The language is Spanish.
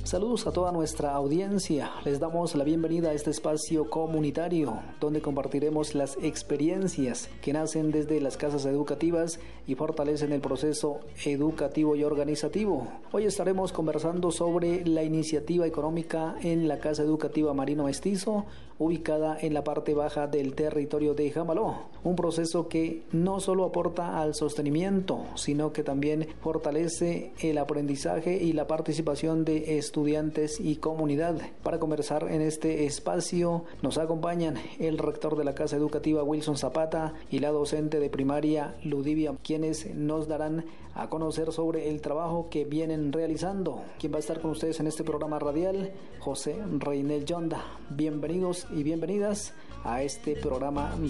Saludos a toda nuestra audiencia. Les damos la bienvenida a este espacio comunitario donde compartiremos las experiencias que nacen desde las casas educativas y fortalecen el proceso educativo y organizativo. Hoy estaremos conversando sobre la iniciativa económica en la Casa Educativa Marino Mestizo, ubicada en la parte baja del territorio de Jamaló. Un proceso que no solo aporta al sostenimiento, sino que también fortalece el aprendizaje y la participación de estudiantes y comunidad. Para conversar en este espacio nos acompañan el rector de la Casa Educativa Wilson Zapata y la docente de primaria Ludivia, quienes nos darán a conocer sobre el trabajo que vienen realizando. Quien va a estar con ustedes en este programa radial, José Reinel Yonda. Bienvenidos y bienvenidas a este programa